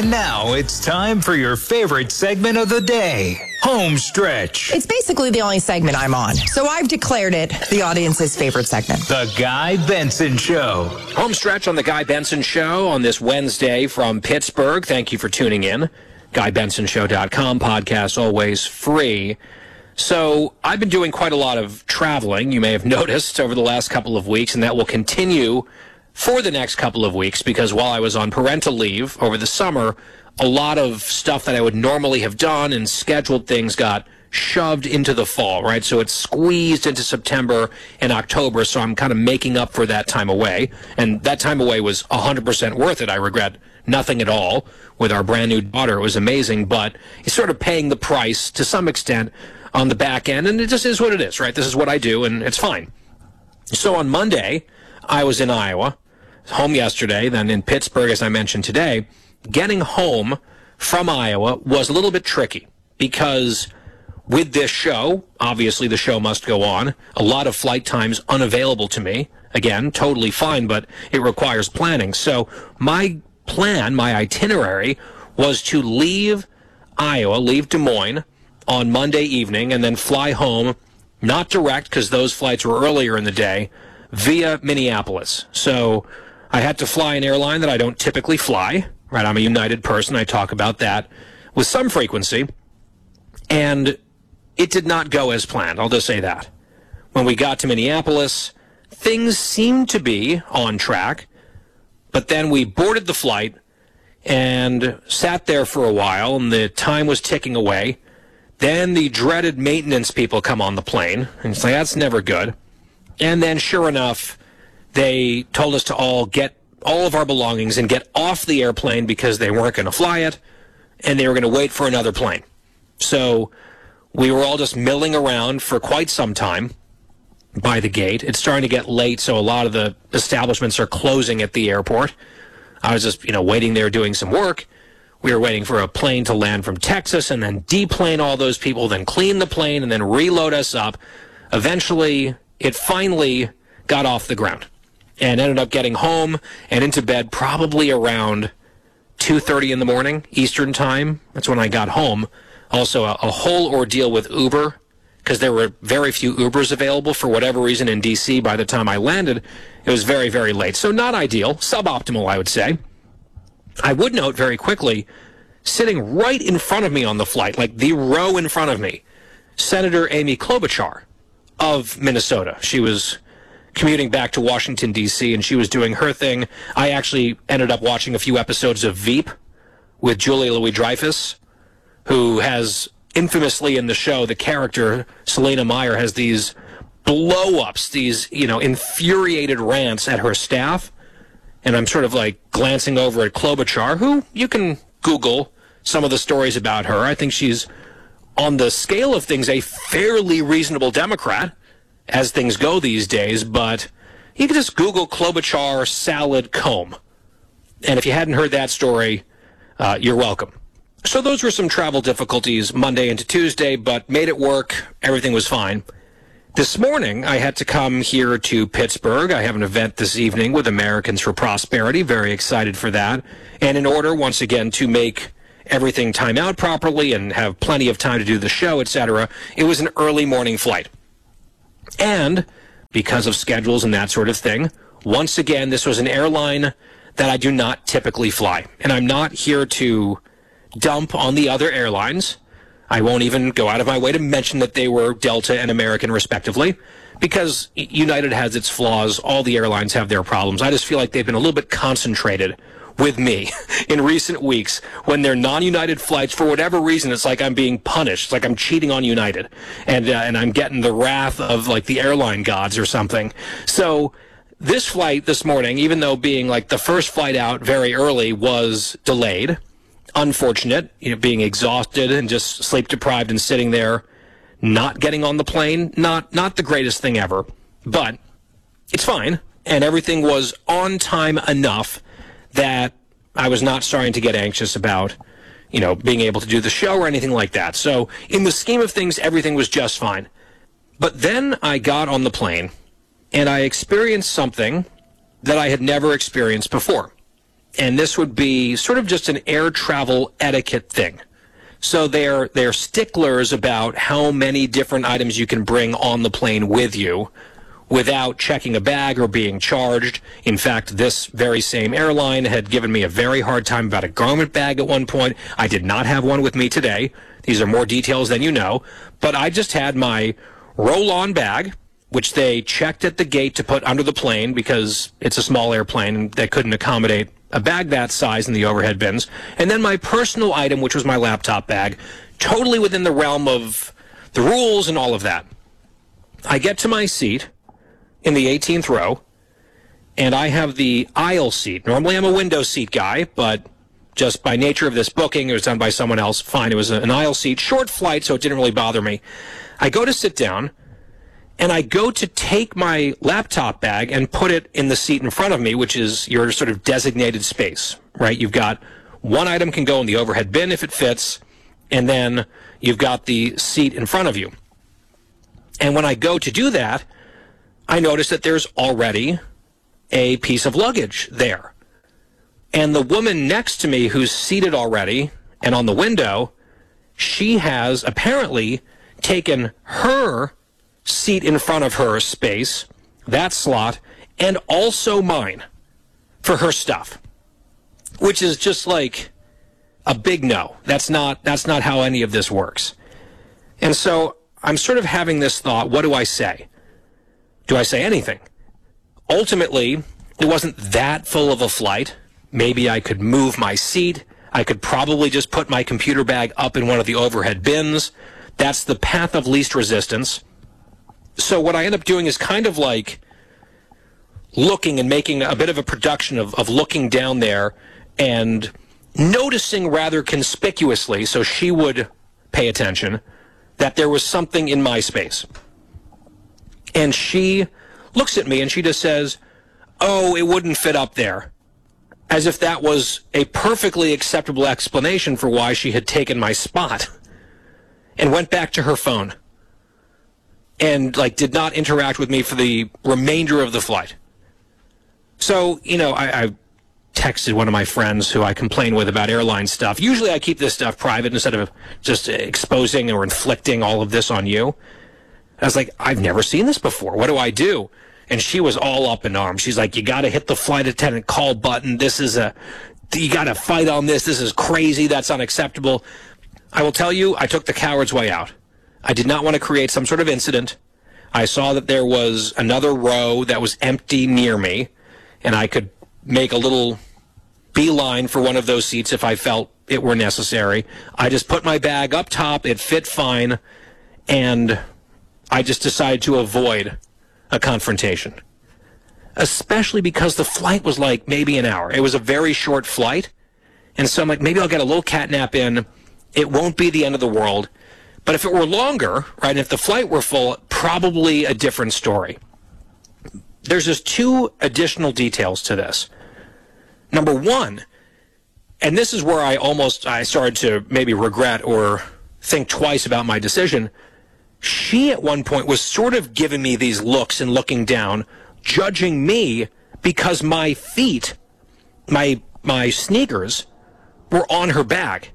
And now it's time for your favorite segment of the day, Home Stretch. It's basically the only segment I'm on, so I've declared it the audience's favorite segment. The Guy Benson Show. Home Stretch on The Guy Benson Show on this Wednesday from Pittsburgh. Thank you for tuning in. GuyBensonShow.com, podcast always free. So I've been doing quite a lot of traveling, you may have noticed, over the last couple of weeks, and that will continue for the next couple of weeks, because while I was on parental leave over the summer, a lot of stuff that I would normally have done and scheduled things got shoved into the fall, right? So it's squeezed into September and October, so I'm kind of making up for that time away. And that time away was 100% worth it. I regret nothing at all. With our brand new daughter, it was amazing, but it's sort of paying the price to some extent on the back end, and it just is what it is, right? This is what I do, and it's fine. So on Monday, I was in Iowa, home yesterday, then in Pittsburgh, as I mentioned today. Getting home from Iowa was a little bit tricky because with this show, obviously the show must go on. A lot of flight times unavailable to me. Again, totally fine, but it requires planning. So my plan, my itinerary, was to leave Iowa, leave Des Moines on Monday evening, and then fly home, not direct because those flights were earlier in the day, via Minneapolis. So I had to fly an airline that I don't typically fly, right? I'm a United person. I talk about that with some frequency. And it did not go as planned. I'll just say that. When we got to Minneapolis, things seemed to be on track, but then we boarded the flight and sat there for a while, and the time was ticking away. Then the dreaded maintenance people come on the plane, and it's like, that's never good. And then, sure enough, they told us to all get all of our belongings and get off the airplane because they weren't going to fly it, and they were going to wait for another plane. So we were all just milling around for quite some time by the gate. It's starting to get late, so a lot of the establishments are closing at the airport. I was just, waiting there doing some work. We were waiting for a plane to land from Texas and then deplane all those people, then clean the plane, and then reload us up. Eventually, it finally got off the ground and ended up getting home and into bed probably around 2:30 in the morning, Eastern time. That's when I got home. Also, a whole ordeal with Uber, because there were very few Ubers available for whatever reason in D.C. By the time I landed, it was very, very late. So not ideal, suboptimal, I would say. I would note very quickly, sitting right in front of me on the flight, like the row in front of me, Senator Amy Klobuchar of Minnesota. She was commuting back to Washington, D.C., and she was doing her thing. I actually ended up watching a few episodes of Veep with Julia Louis-Dreyfus, who has infamously in the show, the character, Selena Meyer, has these blow-ups, these, infuriated rants at her staff. And I'm sort of like glancing over at Klobuchar, who you can Google some of the stories about her. I think she's, on the scale of things, a fairly reasonable Democrat, as things go these days, but you can just Google Klobuchar salad comb. And if you hadn't heard that story, you're welcome. So those were some travel difficulties Monday into Tuesday, but made it work. Everything was fine. This morning, I had to come here to Pittsburgh. I have an event this evening with Americans for Prosperity. Very excited for that. And in order, once again, to make everything time out properly and have plenty of time to do the show, etc., it was an early morning flight. And because of schedules and that sort of thing, once again, this was an airline that I do not typically fly. And I'm not here to dump on the other airlines. I won't even go out of my way to mention that they were Delta and American respectively, because United has its flaws. All the airlines have their problems. I just feel like they've been a little bit concentrated with me in recent weeks. When they're non-United flights, for whatever reason, it's like I'm being punished. It's like I'm cheating on United, and I'm getting the wrath of like the airline gods or something. So this flight this morning, even though being like the first flight out very early, was delayed. Unfortunate, being exhausted and just sleep deprived and sitting there, not getting on the plane. Not the greatest thing ever, but it's fine. And everything was on time enough that I was not starting to get anxious about, being able to do the show or anything like that. So in the scheme of things, everything was just fine. But then I got on the plane and I experienced something that I had never experienced before. and this would be sort of just an air travel etiquette thing. So they're sticklers about how many different items you can bring on the plane with you without checking a bag or being charged. In fact, this very same airline had given me a very hard time about a garment bag at one point. I did not have one with me today. These are more details than you know. But I just had my roll-on bag, which they checked at the gate to put under the plane because it's a small airplane and they couldn't accommodate a bag that size in the overhead bins. And then my personal item, which was my laptop bag, totally within the realm of the rules and all of that. I get to my seat in the 18th row, and I have the aisle seat. Normally I'm a window seat guy, but just by nature of this booking, it was done by someone else. Fine, it was an aisle seat. Short flight, so it didn't really bother me. I go to sit down, and I go to take my laptop bag and put it in the seat in front of me, which is your sort of designated space, right? You've got one item can go in the overhead bin if it fits, and then you've got the seat in front of you. And when I go to do that, I notice that there's already a piece of luggage there. And the woman next to me who's seated already and on the window, she has apparently taken her seat in front of her space, that slot, and also mine for her stuff, which is just like a big no. That's not how any of this works. And so I'm sort of having this thought, what do I say? Do I say anything? Ultimately, it wasn't that full of a flight. Maybe I could move my seat. I could probably just put my computer bag up in one of the overhead bins. That's the path of least resistance. So what I end up doing is kind of like looking and making a bit of a production of looking down there and noticing rather conspicuously, so she would pay attention, that there was something in my space. And she looks at me and she just says, "Oh, it wouldn't fit up there." As if that was a perfectly acceptable explanation for why she had taken my spot. And went back to her phone. And did not interact with me for the remainder of the flight. So, I texted one of my friends who I complain with about airline stuff. Usually I keep this stuff private instead of just exposing or inflicting all of this on you. I was like, I've never seen this before. What do I do? And she was all up in arms. She's like, you got to hit the flight attendant call button. You got to fight on this. This is crazy. That's unacceptable. I will tell you, I took the coward's way out. I did not want to create some sort of incident. I saw that there was another row that was empty near me, and I could make a little beeline for one of those seats if I felt it were necessary. I just put my bag up top. It fit fine, and I just decided to avoid a confrontation, especially because the flight was maybe an hour. It was a very short flight, and so I'm like, maybe I'll get a little catnap in. It won't be the end of the world. But if it were longer, right, and if the flight were full, probably a different story. There's just two additional details to this. Number one, and this is where I started to maybe regret or think twice about my decision. She at one point was sort of giving me these looks and looking down, judging me because my feet, my sneakers, were on her bag.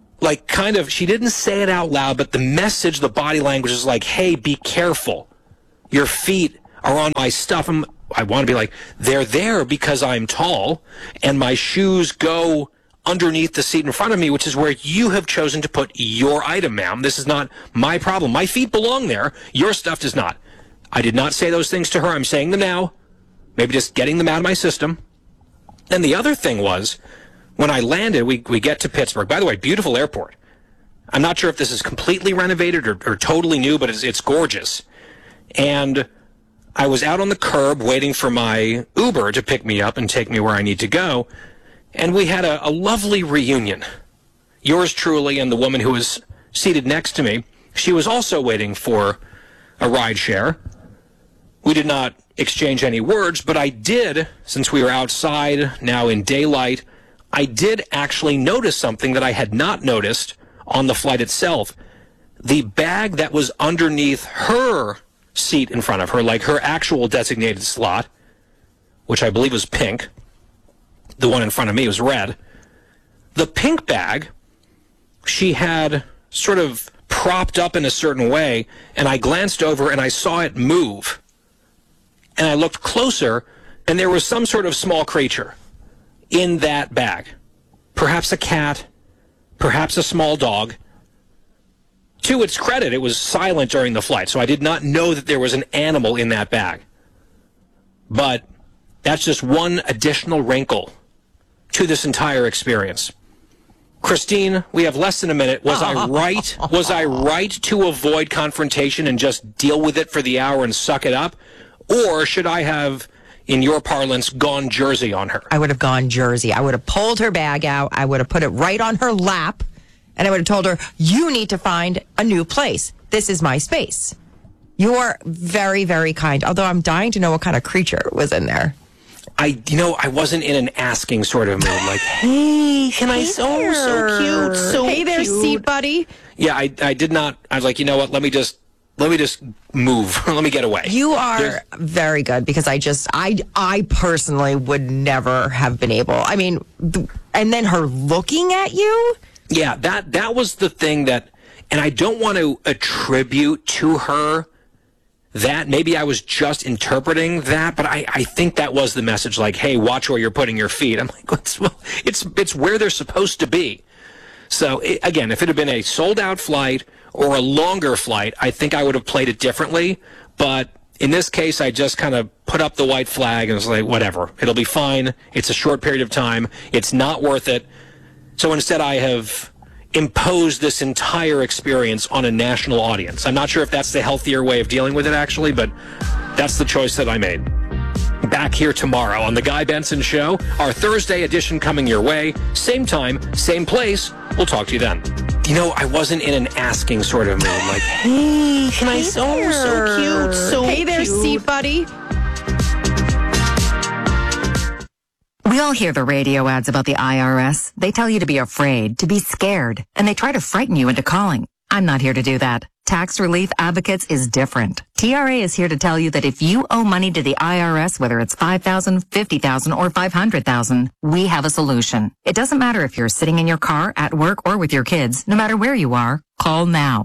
She didn't say it out loud, but the message, the body language is like, hey, be careful. Your feet are on my stuff. I want to be like, they're there because I'm tall, and my shoes go underneath the seat in front of me, which is where you have chosen to put your item, ma'am. This is not my problem. My feet belong there. Your stuff does not. I did not say those things to her. I'm saying them now. Maybe just getting them out of my system. And the other thing was, when I landed, we get to Pittsburgh. By the way, beautiful airport. I'm not sure if this is completely renovated or totally new, but it's gorgeous. And I was out on the curb waiting for my Uber to pick me up and take me where I need to go. And we had a lovely reunion. Yours truly and the woman who was seated next to me, she was also waiting for a ride share. We did not exchange any words, but I did, since we were outside, now in daylight, I did actually notice something that I had not noticed on the flight itself. The bag that was underneath her seat in front of her, her actual designated slot, which I believe was pink, the one in front of me was red. The pink bag, she had sort of propped up in a certain way, and I glanced over and I saw it move. And I looked closer, and there was some sort of small creature in that bag. Perhaps a cat, perhaps a small dog. To its credit, it was silent during the flight, so I did not know that there was an animal in that bag. But that's just one additional wrinkle to this entire experience. Christine, we have less than a minute. Was I right? Was I right to avoid confrontation and just deal with it for the hour and suck it up? Or should I have, in your parlance, gone Jersey on her? I would have gone Jersey. I would have pulled her bag out. I would have put it right on her lap. And I would have told her, you need to find a new place. This is my space. You are very, very kind. Although I'm dying to know what kind of creature was in there. I wasn't in an asking sort of mood. Like, hey, can I? Oh, so cute, so hey there, cute. seat buddy. Yeah, I did not. I was like, you know what? Let me just move. Let me get away. You are very good because I personally would never have been able. I mean, and then her looking at you. Yeah, that was the thing that, and I don't want to attribute to her that. Maybe I was just interpreting that, but I think that was the message, like, hey, watch where you're putting your feet. I'm like, it's where they're supposed to be. So, again, if it had been a sold-out flight or a longer flight, I think I would have played it differently. But in this case, I just kind of put up the white flag and was like, whatever. It'll be fine. It's a short period of time. It's not worth it. So instead, I have imposed this entire experience on a national audience. I'm not sure if that's the healthier way of dealing with it, actually, but that's the choice that I made. Back here tomorrow on The Guy Benson Show, our Thursday edition coming your way. Same time, same place. We'll talk to you then. I wasn't in an asking sort of mood. Like, hey, can I? Oh, so cute, so hey there, cute. seat buddy. We all hear the radio ads about the IRS. They tell you to be afraid, to be scared, and they try to frighten you into calling. I'm not here to do that. Tax Relief Advocates is different. TRA is here to tell you that if you owe money to the IRS, whether it's $5,000, $50,000, or $500,000, we have a solution. It doesn't matter if you're sitting in your car, at work, or with your kids. No matter where you are, call now.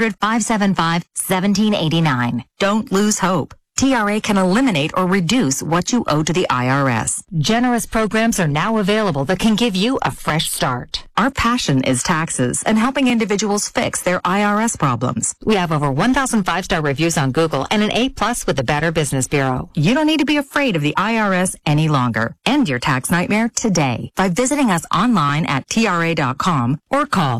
800-575-1789. Don't lose hope. TRA can eliminate or reduce what you owe to the IRS. Generous programs are now available that can give you a fresh start. Our passion is taxes and helping individuals fix their IRS problems. We have over 1,000 5-star reviews on Google and an A+ with the Better Business Bureau. You don't need to be afraid of the IRS any longer. End your tax nightmare today by visiting us online at TRA.com or call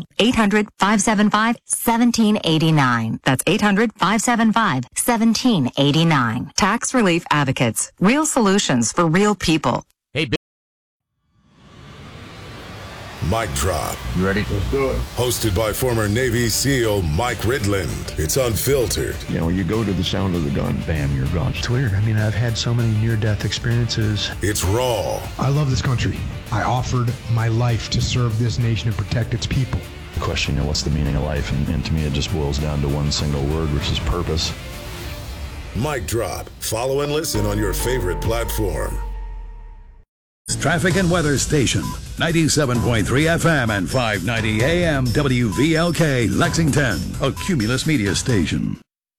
800-575-1789. That's 800-575-1789. Tax Relief Advocates. Real solutions for real people. Hey, Mic Drop. you ready? Let's do it. Hosted by former Navy SEAL Mike Ridland. It's unfiltered. When you go to the sound of the gun, bam, you're gone. It's weird. I mean, I've had so many near-death experiences. It's raw. I love this country. I offered my life to serve this nation and protect its people. Question, what's the meaning of life? And to me, it just boils down to one single word, which is purpose. Mic Drop. Follow and listen on your favorite platform. Traffic and weather station, 97.3 FM and 590 AM WVLK Lexington, a Cumulus media station.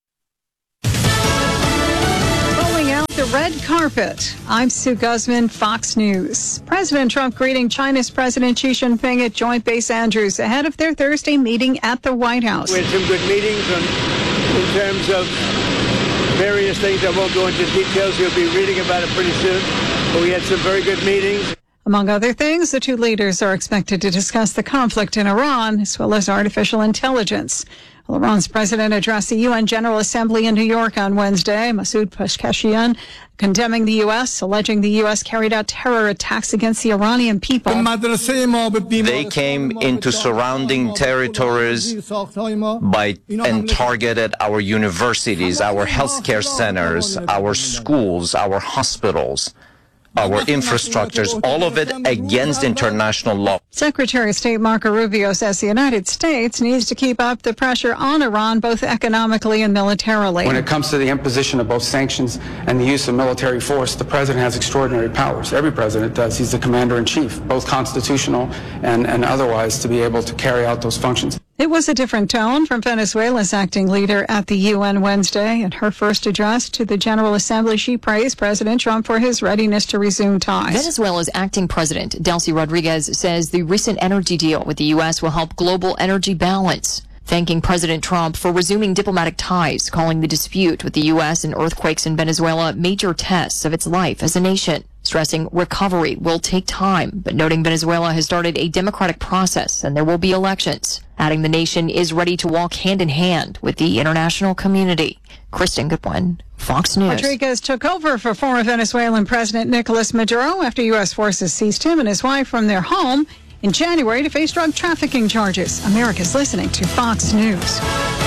Rolling out the red carpet. I'm Sue Guzman, Fox News. President Trump greeting China's President Xi Jinping at Joint Base Andrews ahead of their Thursday meeting at the White House. We had some good meetings in terms of various things. I won't go into details. You'll be reading about it pretty soon. But we had some very good meetings. Among other things, the two leaders are expected to discuss the conflict in Iran, as well as artificial intelligence. Well, Iran's president addressed the UN General Assembly in New York on Wednesday. Masoud Pezeshkian condemning the U.S., alleging the U.S. carried out terror attacks against the Iranian people. They came into surrounding territories and targeted our universities, our healthcare centers, our schools, our hospitals. our infrastructures, all of it against international law. Secretary of State Marco Rubio says the United States needs to keep up the pressure on Iran, both economically and militarily. When it comes to the imposition of both sanctions and the use of military force, the president has extraordinary powers. Every president does. He's the commander-in-chief, both constitutional and otherwise, to be able to carry out those functions. It was a different tone from Venezuela's acting leader at the UN Wednesday. In her first address to the General Assembly, she praised President Trump for his readiness to resume ties. Venezuela's acting president, Delcy Rodriguez, says the recent energy deal with the U.S. will help global energy balance, thanking President Trump for resuming diplomatic ties, calling the dispute with the U.S. and earthquakes in Venezuela major tests of its life as a nation, stressing recovery will take time, but noting Venezuela has started a democratic process and there will be elections, adding the nation is ready to walk hand in hand with the international community. Kristen Goodwin, Fox News. Rodriguez took over for former Venezuelan President Nicolas Maduro after U.S. forces seized him and his wife from their home in January to face drug trafficking charges. America's listening to Fox News.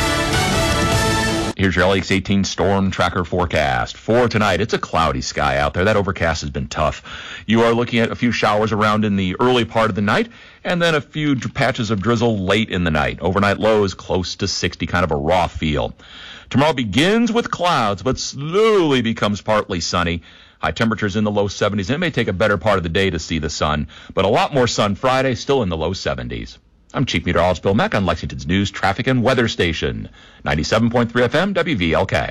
Here's your LX 18 storm tracker forecast. For tonight, it's a cloudy sky out there. That overcast has been tough. You are looking at a few showers around in the early part of the night, and then a few patches of drizzle late in the night. Overnight lows close to 60, kind of a raw feel. Tomorrow begins with clouds, but slowly becomes partly sunny. High temperatures in the low 70s. It may take a better part of the day to see the sun, but a lot more sun Friday, still in the low 70s. I'm Chief Meteorologist Bill Mack on Lexington's News, Traffic, and Weather Station, 97.3 FM, WVLK.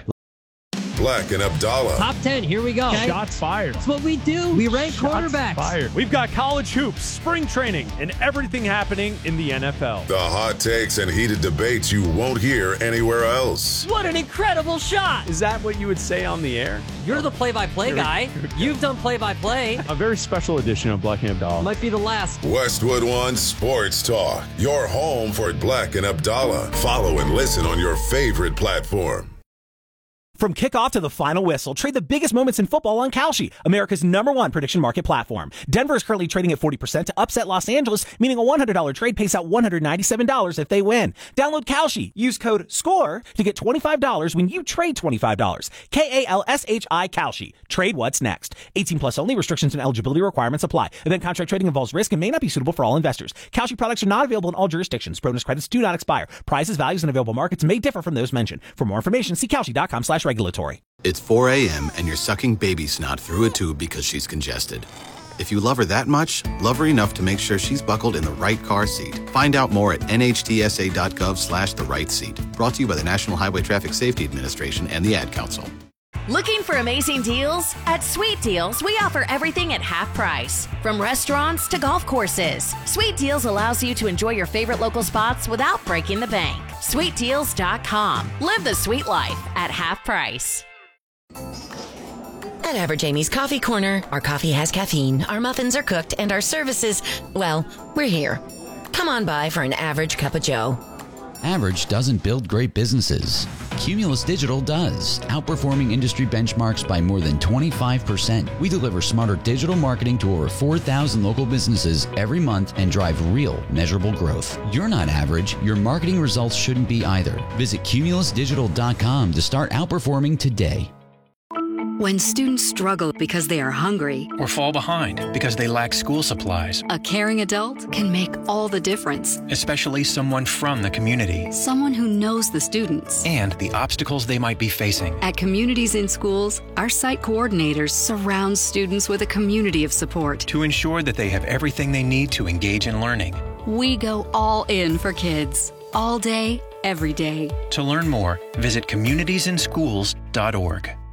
Black and Abdallah. Top 10, here we go. Okay. Shots fired. That's what we do. We rank quarterbacks. Fired. We've got college hoops, spring training, and everything happening in the NFL. The hot takes and heated debates you won't hear anywhere else. What an incredible shot. Is that what you would say on the air? You're the play-by-play guy. You've done play-by-play. A very special edition of Black and Abdallah. Might be the last. Westwood One Sports Talk. Your home for Black and Abdallah. Follow and listen on your favorite platform. From kickoff to the final whistle, trade the biggest moments in football on Kalshi, America's #1 prediction market platform. Denver is currently trading at 40% to upset Los Angeles, meaning a $100 trade pays out $197 if they win. Download Kalshi. Use code SCORE to get $25 when you trade $25. KALSHI Kalshi. Trade what's next. 18 plus only. Restrictions and eligibility requirements apply. Event contract trading involves risk and may not be suitable for all investors. Kalshi products are not available in all jurisdictions. Bonus credits do not expire. Prices, values, and available markets may differ from those mentioned. For more information, see Kalshi.com/regulatory. It's 4 a.m. and you're sucking baby snot through a tube because she's congested. If you love her that much, love her enough to make sure she's buckled in the right car seat. Find out more at nhtsa.gov/the right seat. Brought to you by the National Highway Traffic Safety Administration and the Ad Council. Looking for amazing deals? At Sweet Deals, we offer everything at half price. From restaurants to golf courses, Sweet Deals allows you to enjoy your favorite local spots without breaking the bank. SweetDeals.com. Live the sweet life at half price. At Average Amy's Coffee Corner, our coffee has caffeine, our muffins are cooked, and our services, well, we're here. Come on by for an average cup of joe. Average doesn't build great businesses. Cumulus Digital does, outperforming industry benchmarks by more than 25%. We deliver smarter digital marketing to over 4,000 local businesses every month and drive real, measurable growth. You're not average. Your marketing results shouldn't be either. Visit cumulusdigital.com to start outperforming today. When students struggle because they are hungry or fall behind because they lack school supplies, a caring adult can make all the difference. Especially someone from the community. Someone who knows the students and the obstacles they might be facing. At Communities in Schools, our site coordinators surround students with a community of support to ensure that they have everything they need to engage in learning. We go all in for kids, all day, every day. To learn more, visit communitiesinschools.org.